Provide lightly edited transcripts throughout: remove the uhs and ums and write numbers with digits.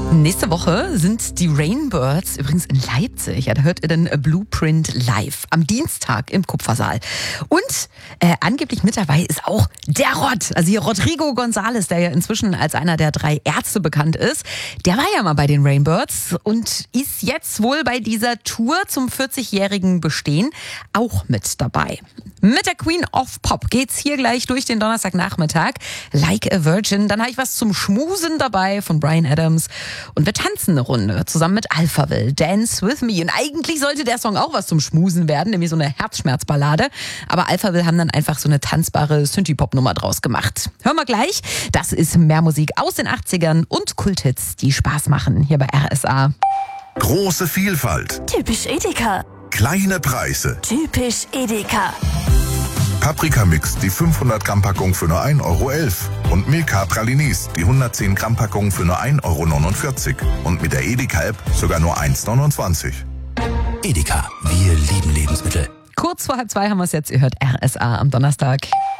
Nächste Woche sind die Rainbirds übrigens in Leipzig. Ja, da hört ihr den Blueprint live am Dienstag im Kupfersaal. Und angeblich mit dabei ist auch der Rod. Also hier Rodrigo González, der ja inzwischen als einer der 3 Ärzte bekannt ist. Der war ja mal bei den Rainbirds und ist jetzt wohl bei dieser Tour zum 40-jährigen Bestehen auch mit dabei. Mit der Queen of Pop geht's hier gleich durch den Donnerstagnachmittag. Like a Virgin. Dann habe ich was zum Schmusen dabei von Bryan Adams. Und wir tanzen eine Runde zusammen mit Alphaville. Dance with me. Und eigentlich sollte der Song auch was zum Schmusen werden, nämlich so eine Herzschmerzballade. Aber Alphaville haben dann einfach so eine tanzbare Synthie-Pop-Nummer draus gemacht. Hören wir gleich. Das ist mehr Musik aus den 80ern und Kulthits, die Spaß machen. Hier bei RSA. Große Vielfalt. Typisch Edeka. Kleine Preise. Typisch Edeka. Paprika-Mix, die 500-Gramm-Packung für nur 1,11 € und Milka Pralinis, die 110-Gramm-Packung für nur 1,49 € und mit der Edeka-App sogar nur 1,29 €. Edeka, wir lieben Lebensmittel. Kurz vor 1:30 haben wir es jetzt. Ihr hört RSA am Donnerstag.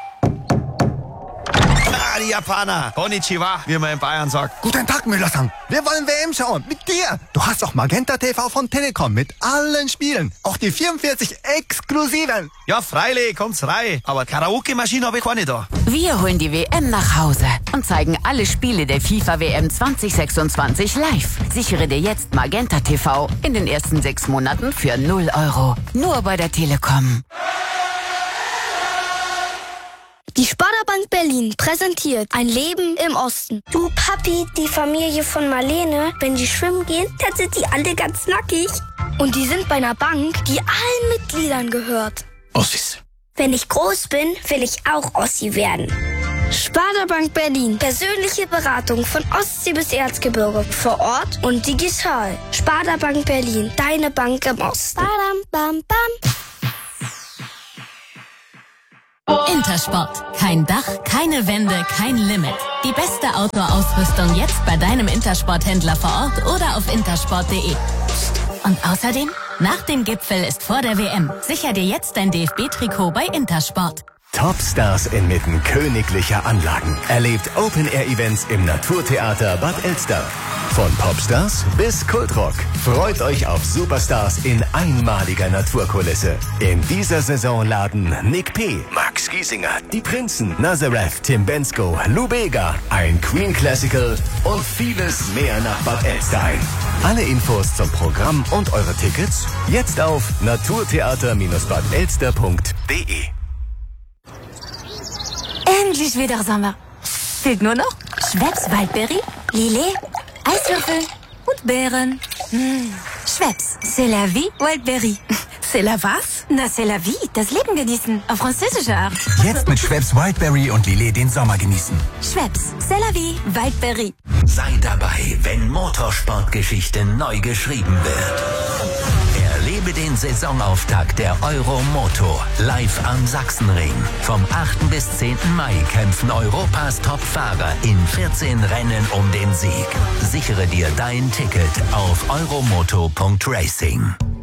Die Japaner. Konnichiwa, wie man in Bayern sagt. Guten Tag, Müller-san. Wir wollen WM schauen. Mit dir. Du hast auch Magenta TV von Telekom mit allen Spielen. Auch die 44 exklusiven. Ja, freilich, kommt's rein. Aber Karaoke-Maschine habe ich keine da. Wir holen die WM nach Hause und zeigen alle Spiele der FIFA WM 2026 live. Sichere dir jetzt Magenta TV in den ersten 6 Monaten für 0 €. Nur bei der Telekom. Die Sparda-Bank Berlin präsentiert ein Leben im Osten. Du Papi, die Familie von Marlene, wenn die schwimmen gehen, dann sind die alle ganz nackig. Und die sind bei einer Bank, die allen Mitgliedern gehört. Ossis. Wenn ich groß bin, will ich auch Ossi werden. Sparda-Bank Berlin. Persönliche Beratung von Ostsee bis Erzgebirge. Vor Ort und digital. Sparda-Bank Berlin, deine Bank im Osten. Badam, bam, bam. Intersport. Kein Dach, keine Wände, kein Limit. Die beste Outdoor-Ausrüstung jetzt bei deinem Intersport-Händler vor Ort oder auf intersport.de. Und außerdem, nach dem Gipfel ist vor der WM. Sicher dir jetzt dein DFB-Trikot bei Intersport. Topstars inmitten königlicher Anlagen. Erlebt Open-Air-Events im Naturtheater Bad Elster. Von Popstars bis Kultrock. Freut euch auf Superstars in einmaliger Naturkulisse. In dieser Saison laden Nick P., Max Giesinger, Die Prinzen, Nazareth, Tim Bensko, Lou Bega, ein Queen Classical und vieles mehr nach Bad Elster ein. Alle Infos zum Programm und eure Tickets jetzt auf naturtheater-badelster.de. Endlich wieder Sommer. Fehlt nur noch Schweppes Waldbeere, Lillet, Eiswürfel und Beeren. Schweppes, c'est la vie, Wildberry. C'est la was? Na, c'est la vie, das Leben genießen. Auf französische Art. Jetzt mit Schweppes Wildberry und Lillet den Sommer genießen. Schweppes, c'est la vie, Wildberry. Sei dabei, wenn Motorsportgeschichte neu geschrieben wird. Erlebe den Saisonauftakt der Euromoto live am Sachsenring. Vom 8. bis 10. Mai kämpfen Europas Top-Fahrer in 14 Rennen um den Sieg. Sichere dir dein Ticket auf euromoto.racing.